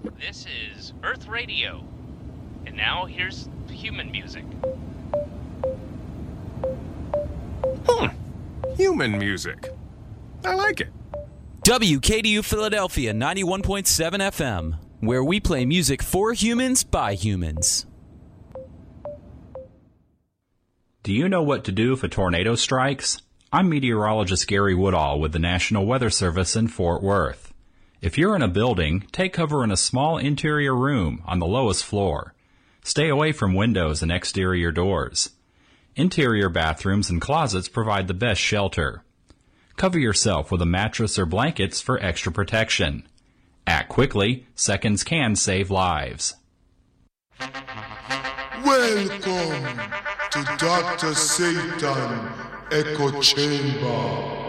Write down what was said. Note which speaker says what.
Speaker 1: This is Earth Radio. And now here's human music.
Speaker 2: Human music. I like it.
Speaker 3: WKDU Philadelphia 91.7 FM, where we play music for humans by humans.
Speaker 4: Do you know what to do if a tornado strikes? I'm meteorologist Gary Woodall with the National Weather Service in Fort Worth. If you're in a building, take cover in a small interior room on the lowest floor. Stay away from windows and exterior doors. Interior bathrooms and closets provide the best shelter. Cover yourself with a mattress or blankets for extra protection. Act quickly. Seconds can save lives.
Speaker 5: Welcome to Dr. Satan Echo Chamber.